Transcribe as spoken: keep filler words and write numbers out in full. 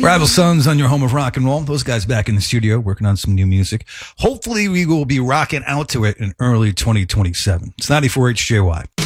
Rival Sons on your home of rock and roll. Those guys back in the studio working on some new music. Hopefully we will be rocking out to it in early twenty twenty-seven. It's ninety-four H J Y.